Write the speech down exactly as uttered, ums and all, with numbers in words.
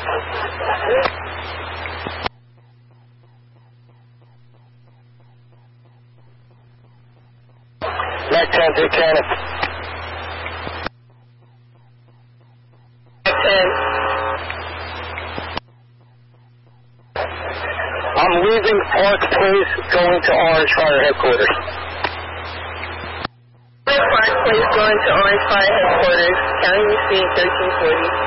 Mac ten, Dick Cannon. Mac ten. I'm leaving Park Place, going to Orange Fire Headquarters. Park Place, going to Orange Fire Headquarters, county receipt thirteen forty.